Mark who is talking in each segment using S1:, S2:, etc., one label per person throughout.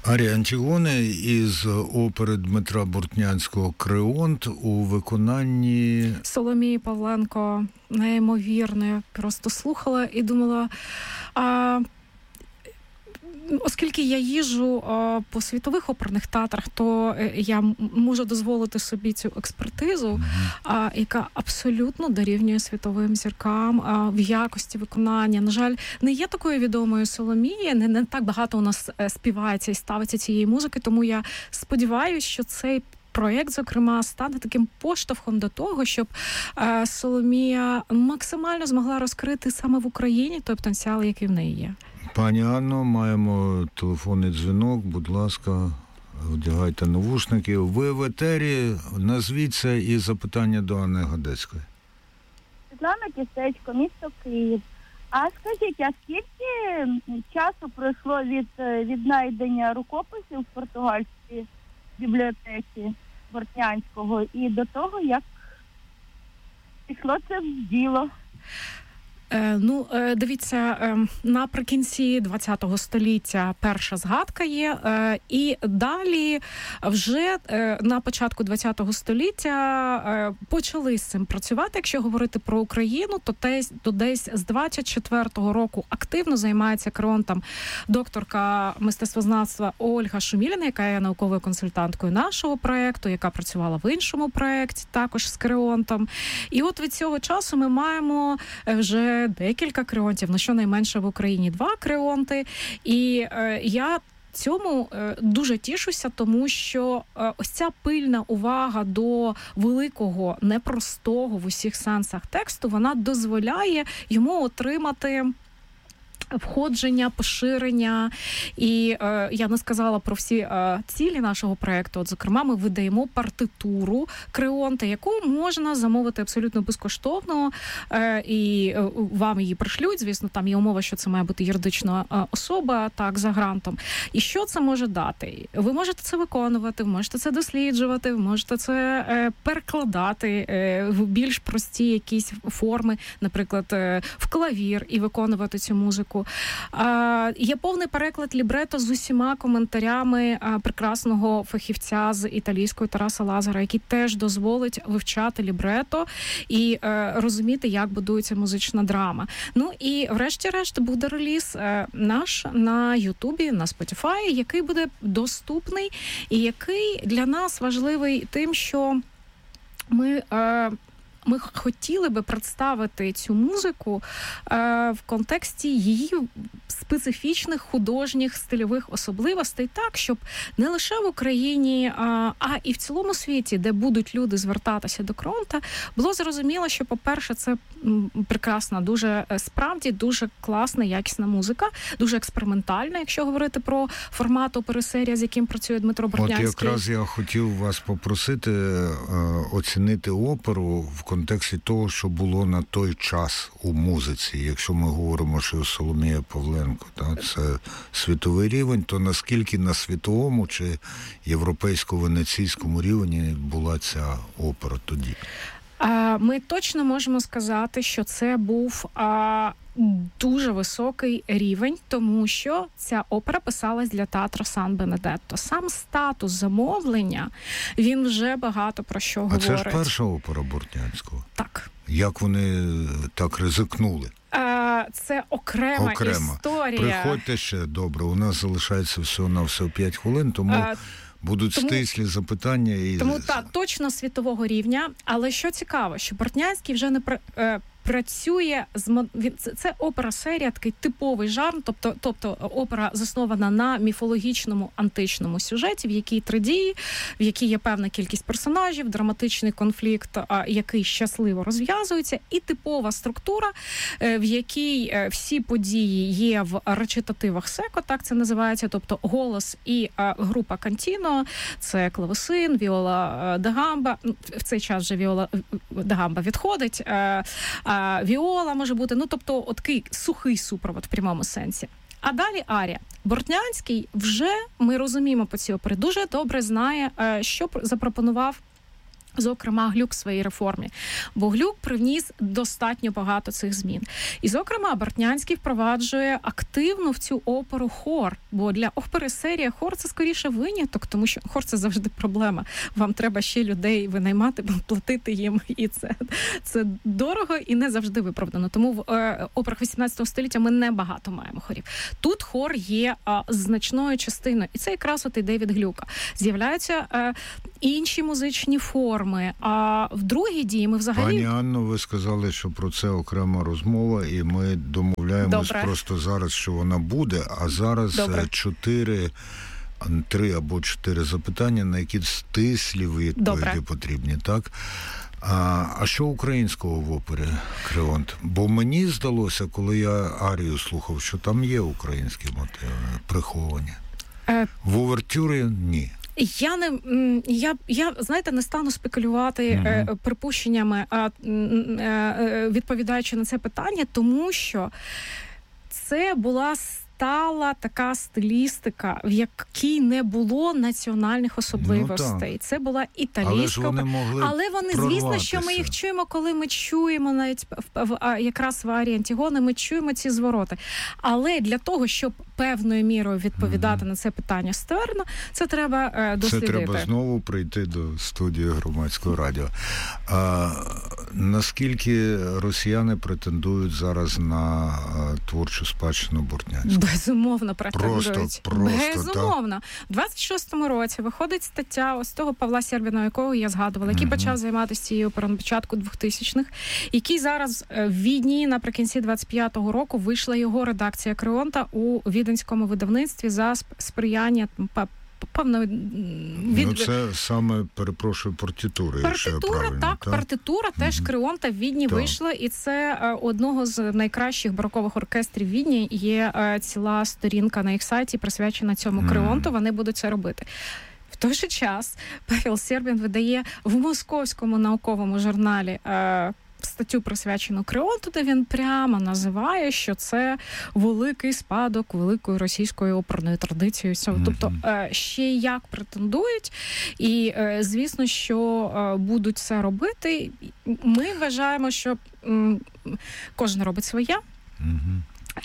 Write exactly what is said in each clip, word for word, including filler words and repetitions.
S1: Арія Антігони із опери Дмитра Бортнянського «Креонт» у виконанні
S2: Соломії Павленко. Неймовірно. Я просто слухала і думала, а, оскільки я їжджу а, по світових оперних театрах, то я можу дозволити собі цю експертизу, mm-hmm. а, яка абсолютно дорівнює світовим зіркам а, в якості виконання. На жаль, не є такою відомою Соломії, не, не так багато у нас співається і ставиться цієї музики, тому я сподіваюся, що цей проєкт, зокрема, стане таким поштовхом до того, щоб е, Соломія максимально змогла розкрити саме в Україні той потенціал, який в неї є.
S1: Пані Анно, маємо телефонний дзвінок, будь ласка, вдягайте навушники. Ви в етері, назвіться і запитання до Анни Гадецької.
S3: Світлана Кістечко, місто Київ. А скажіть, а скільки часу пройшло від віднайдення рукописів в португальській бібліотеці Бортнянського і до того, як пішло це в діло?
S2: Е, ну, е, дивіться, е, наприкінці ХХ століття перша згадка є, е, і далі вже е, на початку ХХ століття е, почали з цим працювати. Якщо говорити про Україну, то десь, то десь з двадцять четвертого року активно займається креонтом докторка мистецтвознавства Ольга Шуміліна, яка є науковою консультанткою нашого проєкту, яка працювала в іншому проєкті, також з креонтом. І от від цього часу ми маємо вже декілька креонтів, на щонайменше в Україні два креонти. І е, я цьому е, дуже тішуся, тому що е, ось ця пильна увага до великого, непростого в усіх сенсах тексту, вона дозволяє йому отримати входження, поширення. І е, я не сказала про всі е, цілі нашого проєкту. От, зокрема, ми видаємо партитуру креонта, яку можна замовити абсолютно безкоштовно, е, і е, вам її пришлють. Звісно, там є умова, що це має бути юридична е, особа, так, за грантом. І що це може дати? Ви можете це виконувати, ви можете це досліджувати, ви можете це е, перекладати е, в більш прості якісь форми, наприклад, е, в клавір і виконувати цю музику. А, є повний переклад лібрето з усіма коментарями а, прекрасного фахівця з італійської Тараса Лазара, який теж дозволить вивчати лібрето і а, розуміти, як будується музична драма. Ну і врешті-решт буде реліз а, наш на Ютубі, на Spotify, який буде доступний і який для нас важливий тим, що ми... А, Ми хотіли би представити цю музику е, в контексті її специфічних художніх стильових особливостей так, щоб не лише в Україні, а, а і в цілому світі, де будуть люди звертатися до креонта, було зрозуміло, що, по-перше, це прекрасна, дуже справді дуже класна, якісна музика, дуже експериментальна, якщо говорити про формат опери-серія, з яким працює Дмитро Бортнянський.
S1: От якраз я хотів вас попросити е, оцінити оперу в контексті того, що було на той час у музиці. Якщо ми говоримо, що Соломія Павленко, так, це світовий рівень, то наскільки на світовому чи європейсько-венеційському рівні була ця опера тоді?
S2: Ми точно можемо сказати, що це був а, дуже високий рівень, тому що ця опера писалась для театру Сан-Бенедетто. Сам статус замовлення, він вже багато про що
S1: а
S2: говорить.
S1: А це ж перша опера Бортнянського?
S2: Так.
S1: Як вони так ризикнули?
S2: А, це окрема,
S1: окрема
S2: історія.
S1: Приходьте ще, добре, у нас залишається всього на все п'ять хвилин, тому... А... Будуть тому, стислі запитання. І...
S2: Тому так, точно світового рівня. Але що цікаво, що Бортнянський вже не е, працює з це, це опера-серія, такий типовий жанр, тобто, тобто опера заснована на міфологічному античному сюжеті, в якій три дії, в якій є певна кількість персонажів, драматичний конфлікт, а, який щасливо розв'язується, і типова структура, в якій всі події є в речитативах секо, так це називається, тобто голос і а, група кантіно, це клавесин, віола да гамба, в цей час вже віола да гамба відходить, а, а, віола може бути, ну тобто от такий сухий супровод в прямому сенсі. А далі арія. Бортнянський вже, ми розуміємо по цій опері, дуже добре знає, що запропонував зокрема, Глюк в своїй реформі. Бо Глюк привніс достатньо багато цих змін. І, зокрема, Бортнянський впроваджує активно в цю оперу хор. Бо для опери серія хор – це скоріше виняток, тому що хор – це завжди проблема. Вам треба ще людей винаймати, платити їм. І це, це дорого і не завжди виправдано. Тому в е, операх вісімнадцятого століття ми не багато маємо хорів. Тут хор є е, значною частиною. І це якраз от ідея від Глюка. З'являються е, інші музичні форми. А в другій дії ми взагалі...
S1: Пані Анно, ви сказали, що про це окрема розмова, і ми домовляємось
S2: Добре.
S1: просто зараз, що вона буде, а зараз
S2: Добре.
S1: чотири, три або чотири запитання, на які стислі відповіді
S2: Добре.
S1: потрібні, так? А, а що українського в опері Креонт? Бо мені здалося, коли я арію слухав, що там є українські мотиви приховані.
S2: Е... В
S1: увертюрі – ні.
S2: Я не я, я знаєте, не стану спекулювати uh-huh. е, припущеннями, а е, е, відповідаючи на це питання, тому що це була стала така стилістика, в якій не було національних особливостей. Ну, це була італійська.
S1: Але ж вони могли
S2: Але вони, звісно, що ми їх чуємо, коли ми чуємо навіть в, в, в, якраз в арії Антігони, ми чуємо ці звороти. Але для того, щоб певною мірою відповідати mm-hmm. на це питання ствердно, це треба е, дослідити.
S1: Це треба знову прийти до студії Громадського радіо. А, наскільки росіяни претендують зараз на а, творчу спадщину Бортнянського?
S2: Безумовно претендують.
S1: Просто, просто,
S2: Безумовно.
S1: Так?
S2: У двадцять шостому році виходить стаття ось того Павла Сербіна, якого я згадувала, який mm-hmm. почав займатися цією оперою на початку двохтисячних, який зараз в Відні наприкінці двадцять п'ятого року вийшла його редакція Креонта у віденському видавництві за сприяння певно від...
S1: Ну, це саме, перепрошую, партитури.
S2: Партитура, так, так, партитура mm-hmm. теж Креонта в Відні так. вийшла, і це е, одного з найкращих барокових оркестрів Відні. Є е, ціла сторінка на їх сайті, присвячена цьому mm-hmm. Креонту, вони будуть це робити. В той же час Павел Сербін видає в московському науковому журналі е, статтю, присвячену Креонту, де він прямо називає, що це великий спадок великої російської оперної традиції. Mm-hmm. Тобто ще як претендують, і звісно, що будуть це робити. Ми вважаємо, що кожен робить своє.
S1: Mm-hmm.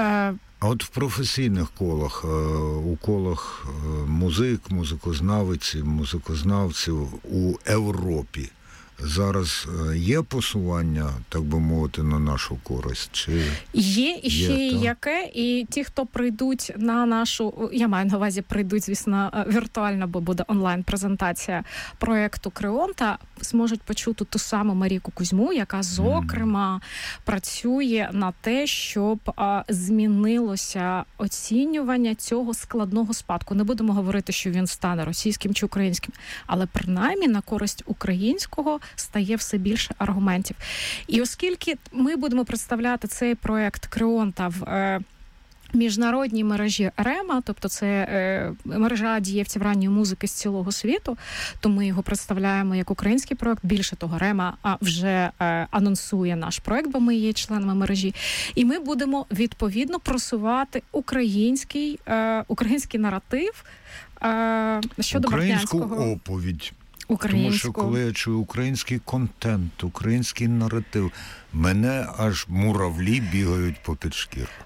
S1: А от в професійних колах, у колах музик, музикознавців, музикознавців у Європі зараз є посування, так би мовити, на нашу користь? Чи
S2: є і ще є, яке, і ті, хто прийдуть на нашу, я маю на увазі, прийдуть, звісно, віртуально, бо буде онлайн-презентація проєкту Креонта, зможуть почути ту саму Марійку Кузьму, яка, зокрема, mm. працює на те, щоб а, змінилося оцінювання цього складного спадку. Не будемо говорити, що він стане російським чи українським, але принаймні на користь українського стає все більше аргументів. І оскільки ми будемо представляти цей проєкт Креонта в е, міжнародній мережі РЕМА, тобто це е, мережа дієвців ранньої музики з цілого світу, то ми його представляємо як український проєкт. Більше того, РЕМА а, вже е, анонсує наш проєкт, бо ми є членами мережі. І ми будемо відповідно просувати український, е, український наратив е, щодо
S1: українську
S2: Бортнянського.
S1: Оповідь.
S2: Українську.
S1: Тому що коли я чую український контент, український наратив, мене аж муравлі бігають попід шкірку.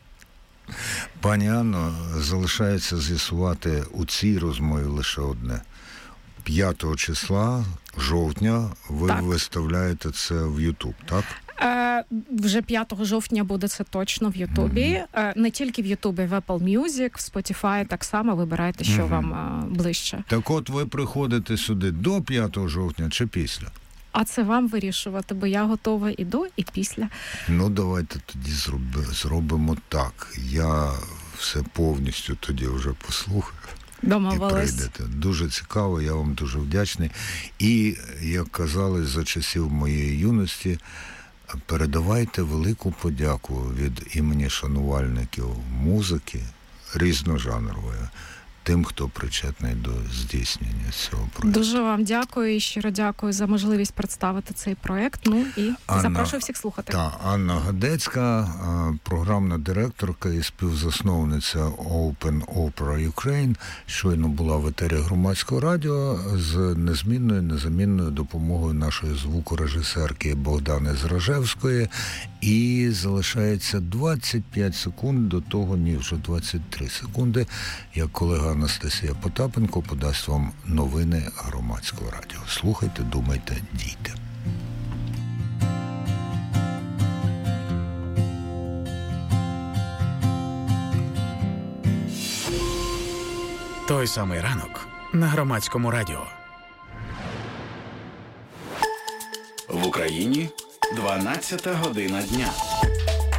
S1: Пані Анно, залишається з'ясувати у цій розмові лише одне. п'ятого числа жовтня ви так. виставляєте це в Ютуб, так?
S2: Е, вже п'ятого жовтня буде це точно в Ютубі. Mm-hmm. Е, не тільки в Ютубі, в Apple Music, в Spotify, так само вибирайте, що mm-hmm. вам е, ближче.
S1: Так от ви приходите сюди до п'ятого жовтня чи після?
S2: А це вам вирішувати, бо я готова і до, і після.
S1: Ну, давайте тоді зроби, зробимо так. Я все повністю тоді вже послухаю.
S2: Домовились.
S1: І прийдете. Дуже цікаво, я вам дуже вдячний. І, як казали за часів моєї юності, передавайте велику подяку від імені шанувальників музики різножанрової тим, хто причетний до здійснення цього проєкту.
S2: Дуже вам дякую і щиро дякую за можливість представити цей проєкт. Ну і Анна, запрошую всіх слухати.
S1: Та, Анна Гадецька, програмна директорка і співзасновниця Open Opera Ukraine, щойно була в етері Громадського радіо з незмінною, незамінною допомогою нашої звукорежисерки Богдани Зражевської. І залишається двадцять п'ять секунд до того, ні, вже двадцять три секунди, як колега Анастасія Потапенко подасть вам новини Громадського радіо. Слухайте, думайте, дійте.
S4: Той самий ранок на Громадському радіо. В Україні дванадцята година дня.